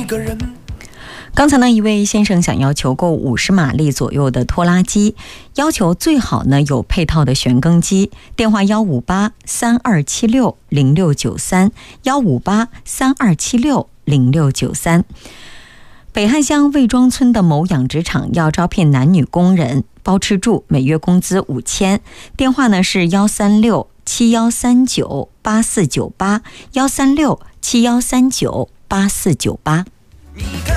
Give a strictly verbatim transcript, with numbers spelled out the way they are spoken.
个人。 刚才呢，一位先生想要求购五十马力左右的拖拉机，要求最好呢有配套的旋耕机。电话幺五八三二七六零六九三幺五八三二七六零六九三。北汉乡魏庄村的某养殖场要招聘男女工人，包吃住，每月工资五千。电话呢是幺三六七幺三九八四九八幺三六七幺三九八四九八。